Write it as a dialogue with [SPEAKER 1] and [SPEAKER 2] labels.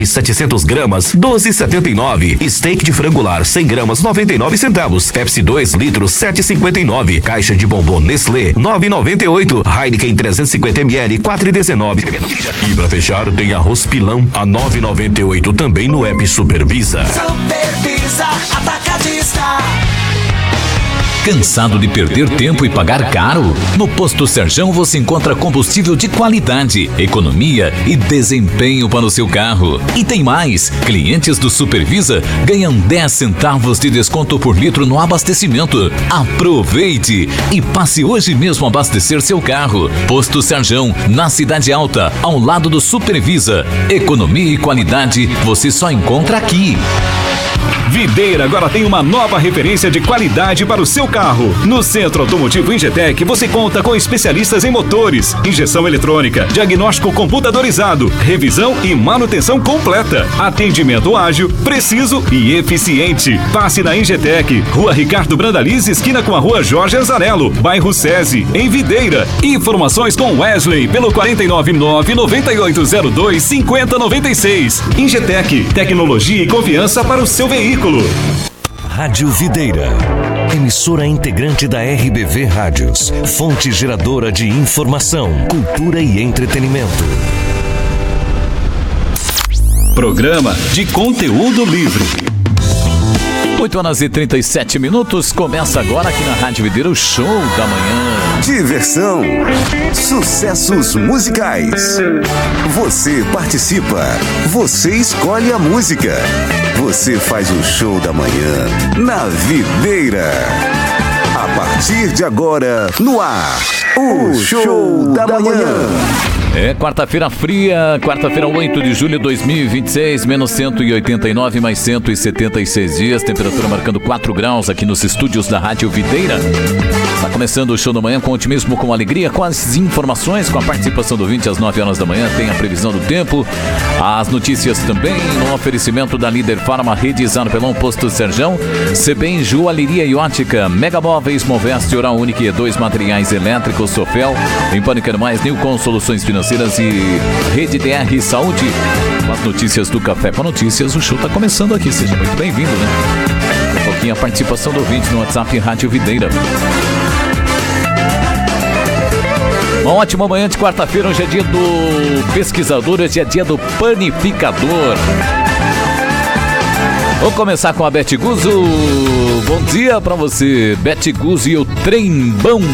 [SPEAKER 1] 700 gramas, 12,79. Steak de frangular, 100 gramas, 99 centavos. Pepsi 2 litros, 7,59. Caixa de bombom Nestlé, 9,98. Heineken 350 ml, 4,19. E pra fechar, tem arroz pilão a 9,98 também no app Supervisa.
[SPEAKER 2] Supervisa Atacadista.
[SPEAKER 3] Cansado de perder tempo e pagar caro? No Posto Serjão você encontra combustível de qualidade, economia e desempenho para o seu carro. E tem mais! Clientes do Supervisa ganham 10 centavos de desconto por litro no abastecimento. Aproveite e passe hoje mesmo a abastecer seu carro. Posto Serjão, na Cidade Alta, ao lado do Supervisa. Economia e qualidade você só encontra aqui.
[SPEAKER 4] Videira agora tem uma nova referência de qualidade para o seu carro. No Centro Automotivo Ingetec você conta com especialistas em motores, injeção eletrônica, diagnóstico computadorizado, revisão e manutenção completa. Atendimento ágil, preciso e eficiente. Passe na Ingetec, Rua Ricardo Brandaliz, esquina com a Rua Jorge Azarello, bairro SESI, em Videira. Informações com Wesley pelo 499-9802-5096. Ingetec, tecnologia e confiança para o seu veículo.
[SPEAKER 5] Rádio Videira, emissora integrante da RBV Rádios, fonte geradora de informação, cultura e entretenimento.
[SPEAKER 4] Programa de conteúdo livre.
[SPEAKER 3] 8h37, começa agora aqui na Rádio Videira o Show da Manhã.
[SPEAKER 6] Diversão, sucessos musicais. Você participa, você escolhe a música. Você faz o show da manhã na Videira. A partir de agora, no ar, o Show da Manhã.
[SPEAKER 3] É quarta-feira fria, quarta-feira 8 de julho de 2026, menos 189, mais 176 dias, temperatura marcando 4 graus aqui nos estúdios da Rádio Videira. Está começando o Show da Manhã com otimismo, com alegria, com as informações, com a participação do ouvinte às 9 horas da manhã, tem a previsão do tempo, as notícias também, no oferecimento da Líder Farma, Rede Zarpelão, Posto Serjão, Sebem, Joalheria e Ótica, Mega Móveis, Moveste, Oral Única e 2 materiais elétricos, Sofel, em Pânico Mais, Nilcon Soluções Financeiras e Rede DR Saúde. Com as notícias do Café com Notícias, o show está começando aqui, seja muito bem-vindo, né? Um pouquinho a participação do ouvinte no WhatsApp Rádio Videira. Uma ótima manhã de quarta-feira, hoje é dia do pesquisador, hoje é dia do panificador. Vamos começar com a Beth Guzzo. Bom dia pra você, Beth Guzzo e o Trembão.